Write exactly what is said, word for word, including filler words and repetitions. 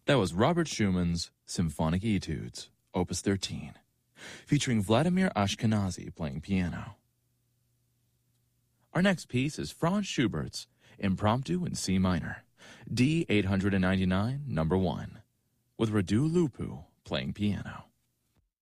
That was Robert Schumann's Symphonic Etudes, Opus thirteen, featuring Vladimir Ashkenazy playing piano. Our next piece is Franz Schubert's Impromptu in C minor, D eight ninety-nine, number one, with Radu Lupu playing piano.